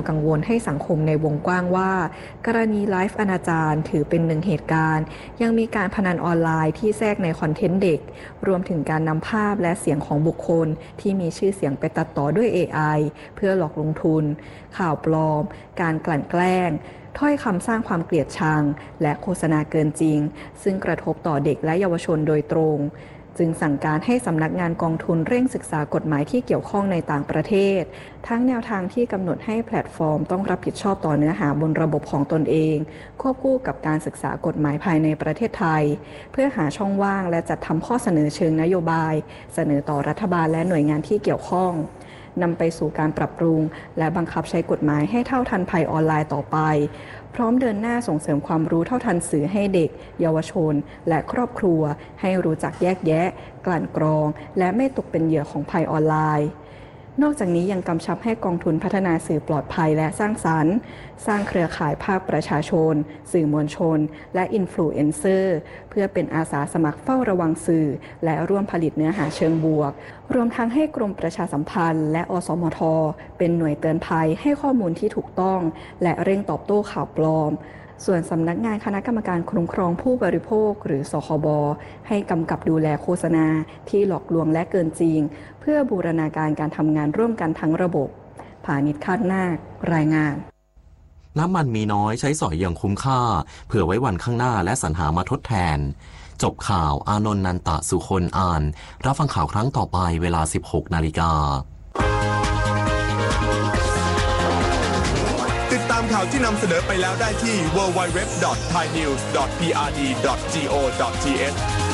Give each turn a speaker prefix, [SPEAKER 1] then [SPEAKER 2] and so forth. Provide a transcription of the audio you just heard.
[SPEAKER 1] กังวลให้สังคมในวงกว้างว่ากรณีไลฟ์อนาจารถือเป็นหนึ่งเหตุการณ์ยังมีการพนันออนไลน์ที่แทรกในคอนเทนต์เด็กรวมถึงการนำภาพและเสียงของบุคคลที่มีชื่อเสียงไปตัดต่อด้วย AI เพื่อหลอกลงทุนข่าวปลอมการกลั่นแกล้งถ้อยคำสร้างความเกลียดชังและโฆษณาเกินจริงซึ่งกระทบต่อเด็กและเยาวชนโดยตรงจึงสั่งการให้สำนักงานกองทุนเร่งศึกษากฎหมายที่เกี่ยวข้องในต่างประเทศทั้งแนวทางที่กำหนดให้แพลตฟอร์มต้องรับผิดชอบต่อเนื้อหาบนระบบของตนเองควบคู่กับการศึกษากฎหมายภายในประเทศไทยเพื่อหาช่องว่างและจัดทำข้อเสนอเชิงนโยบายเสนอต่อรัฐบาลและหน่วยงานที่เกี่ยวข้องนำไปสู่การปรับปรุงและบังคับใช้กฎหมายให้เท่าทันภัยออนไลน์ต่อไปพร้อมเดินหน้าส่งเสริมความรู้เท่าทันสื่อให้เด็กเยาวชนและครอบครัวให้รู้จักแยกแยะกลั่นกรองและไม่ตกเป็นเหยื่อของภัยออนไลน์นอกจากนี้ยังกำชับให้กองทุนพัฒนาสื่อปลอดภัยและสร้างสรรค์สร้างเครือข่ายภาคประชาชนสื่อมวลชนและอินฟลูเอนเซอร์เพื่อเป็นอาสาสมัครเฝ้าระวังสื่อและร่วมผลิตเนื้อหาเชิงบวกรวมทั้งให้กรมประชาสัมพันธ์และอสมทเป็นหน่วยเตือนภัยให้ข้อมูลที่ถูกต้องและเร่งตอบโต้ข่าวปลอมส่วนสำนักงานคณะกรรมการคุ้มครองผู้บริโภคหรือสคบให้กำกับดูแลโฆษณาที่หลอกลวงและเกินจริงเพื่อบูรณาการการทำงานร่วมกันทั้งระบบพานิชคาดนาครายงาน
[SPEAKER 2] น้ำมันมีน้อยใช้สอยอย่างคุ้มค่าเผื่อไว้วันข้างหน้าและสรรหามาทดแทนจบข่าวอานนท์นันตะสุคนอ่านรับฟังข่าวครั้งต่อไปเวลา 16:00 น.
[SPEAKER 3] ติดตามข่าวที่นำเสนอไปแล้วได้ที่ www.thainews.prd.go.th